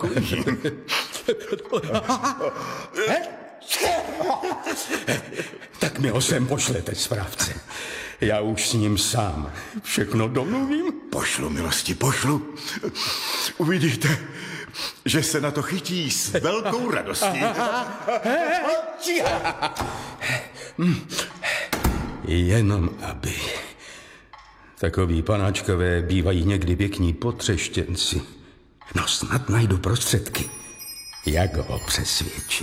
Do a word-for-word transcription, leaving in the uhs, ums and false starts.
Tak mi ho sem pošlete, správce. Já už s ním sám všechno domluvím. Pošlu, milosti, pošlu. Uvidíte, že se na to chytí s velkou radostí. Jenom aby. Takoví panáčkové bývají někdy pěkní potřeštěnci. No snad najdu prostředky, jak ho přesvědčit.